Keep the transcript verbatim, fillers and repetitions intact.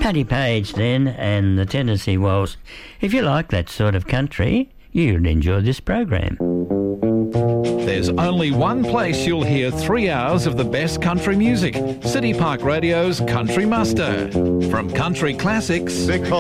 Paddy Page then, and the Tennessee Waltz. If you like that sort of country, you'll enjoy this program. There's only one place you'll hear three hours of the best country music. City Park Radio's Country Muster. From country classics